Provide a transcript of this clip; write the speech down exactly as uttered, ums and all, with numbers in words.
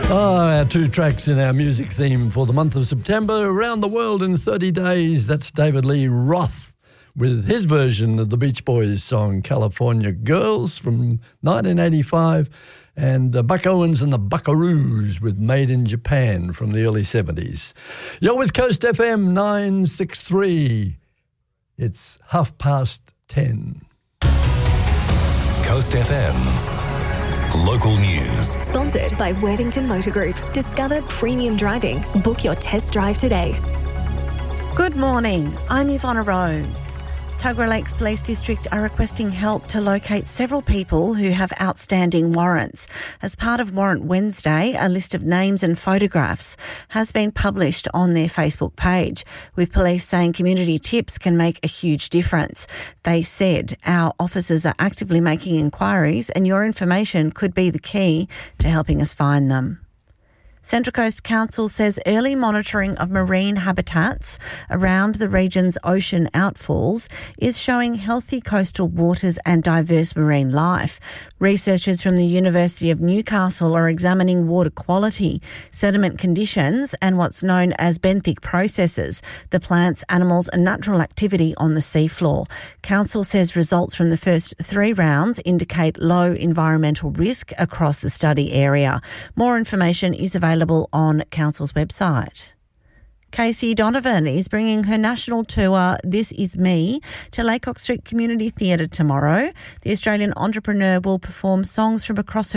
Oh, our two tracks in our music theme for the month of September. Around the World in thirty days. That's David Lee Roth with his version of the Beach Boys song California Girls from nineteen eighty-five, and uh, Buck Owens and the Buckaroos with Made in Japan from the early seventies. You're with Coast F M nine sixty-three. It's half past ten. Coast F M. Local news. Sponsored by Worthington Motor Group. Discover premium driving. Book your test drive today. Good morning. I'm Ivonna Rose. Tuggerah Lakes Police District are requesting help to locate several people who have outstanding warrants. As part of Warrant Wednesday, a list of names and photographs has been published on their Facebook page, with police saying community tips can make a huge difference. They said, our officers are actively making inquiries and your information could be the key to helping us find them. Central Coast Council says early monitoring of marine habitats around the region's ocean outfalls is showing healthy coastal waters and diverse marine life. Researchers from the University of Newcastle are examining water quality, sediment conditions and what's known as benthic processes, the plants, animals and natural activity on the seafloor. Council says results from the first three rounds indicate low environmental risk across the study area. More information is available on Council's website. Casey Donovan is bringing her national tour This Is Me to Laycock Street Community Theatre tomorrow. The Australian entrepreneur will perform songs from across her